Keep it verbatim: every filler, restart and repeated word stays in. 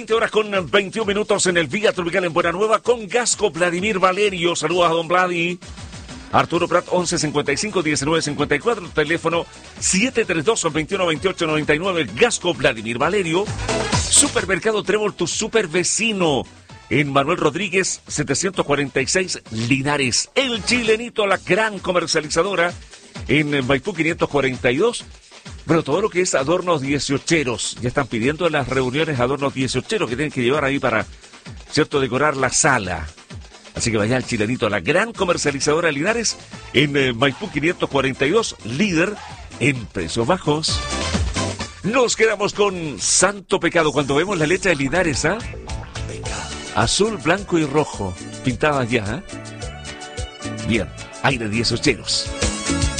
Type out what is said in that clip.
veinte horas con veintiún minutos en el Vía Tropical en Buena Nueva con Gasco Vladimir Valerio. Saludos a don Vladi. Arturo Prat, once cincuenta y cinco, diecinueve cincuenta y cuatro, teléfono siete tres dos, veintiuno veintiocho noventa y nueve, Gasco Vladimir Valerio. Supermercado Trébol, tu super vecino, en Manuel Rodríguez, setecientos cuarenta y seis, Linares. El Chilenito, la gran comercializadora, en Maipú quinientos cuarenta y dos. Bueno, todo lo que es adornos dieciocheros, ya están pidiendo en las reuniones adornos dieciocheros que tienen que llevar ahí para, ¿cierto?, decorar la sala. Así que vaya al Chilenito, la gran comercializadora de Linares, en eh, Maipú quinientos cuarenta y dos, líder en precios bajos. Nos quedamos con Santo Pecado cuando vemos la letra de Linares, ¿ah? ¿eh? Azul, blanco y rojo, pintadas ya, ¿eh? Bien, aire dieciocheros.